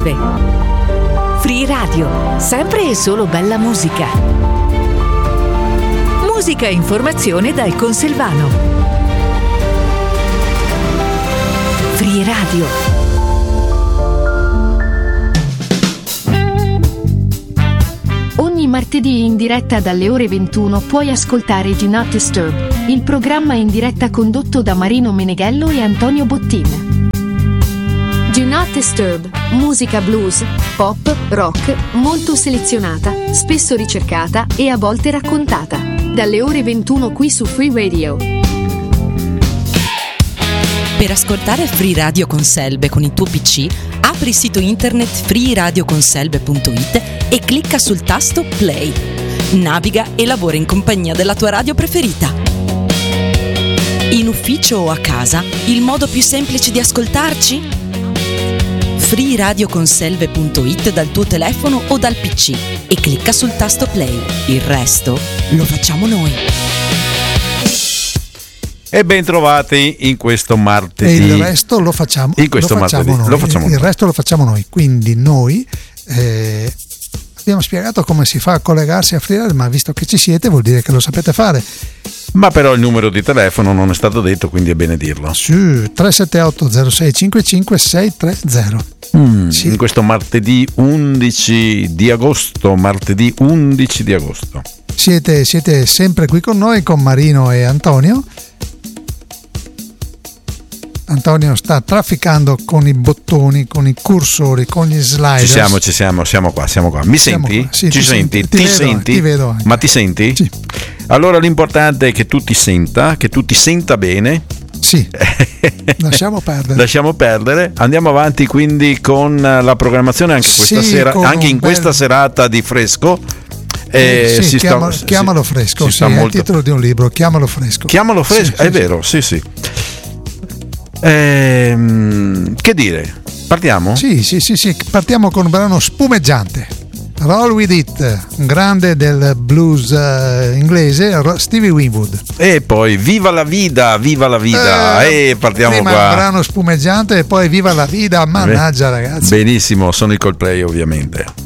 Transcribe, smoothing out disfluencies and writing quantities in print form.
Conselve. Free Radio, sempre e solo bella musica. Musica e informazione dal Conselvano. Free Radio. Ogni martedì in diretta dalle ore 21 puoi ascoltare Do Not Disturb, il programma in diretta condotto da Marino Meneghello e Antonio Bottin. Do Not Disturb, musica blues, pop, rock, molto selezionata, spesso ricercata e a volte raccontata. Dalle ore 21 qui su Free Radio. Per ascoltare Free Radio Conselve con il tuo PC, apri il sito internet freeradioconselve.it e clicca sul tasto Play. Naviga e lavora in compagnia della tua radio preferita. In ufficio o a casa, il modo più semplice di ascoltarci? freeradioconselve.it dal tuo telefono o dal PC e clicca sul tasto Play. Il resto lo facciamo noi. E ben trovati in questo martedì. E il resto lo facciamo, in questo martedì. Lo facciamo il resto lo facciamo noi. Quindi noi abbiamo spiegato come si fa a collegarsi a Free Radio, ma visto che ci siete vuol dire che lo sapete fare. Ma però il numero di telefono non è stato detto, quindi è bene dirlo. Sì, 378 0655 630. Sì. In questo martedì 11 di agosto. Siete sempre qui con noi, con Marino e Antonio. Antonio sta trafficando con i bottoni, con i cursori, con gli slider. Ci siamo qua. Mi senti? Qua. Sì, ci senti? Ti senti? Ti vedo anche. Ma ti senti? Sì. Allora l'importante è che tu ti senta bene. Sì. Lasciamo perdere. Andiamo avanti quindi con la programmazione anche questa sera, anche in questa serata di fresco. Chiamalo fresco, è il titolo di un libro, Chiamalo fresco. È vero, sì. Che dire? Partiamo? Sì, partiamo con un brano spumeggiante. Roll With It, un grande del blues inglese, Stevie Winwood. E poi Viva la Vida, partiamo prima qua. Un brano spumeggiante e poi Viva la Vida, mannaggia ragazzi. Benissimo, sono i Coldplay ovviamente.